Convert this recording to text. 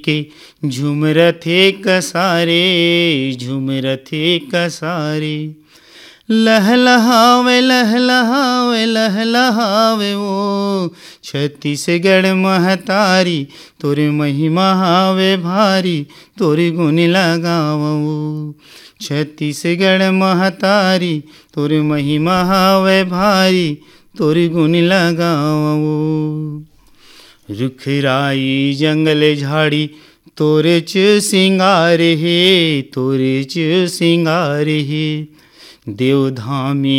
के झूम रथे कसारे, झूम रथे कसारे। लहलहावे लहलहावे लहलहावे वो छत्तीसगढ़ महतारी, तोरे महिमा हावे भारी, तोरे गुण लगावो। छत्तीसगढ़ महतारी, तोरे महिमा हावे भारी, तोरे गुण लगावो। रुख राई जंगल झाड़ी, तोरे च सिंगार हे, तोरे च सिंगार हे। देवधामी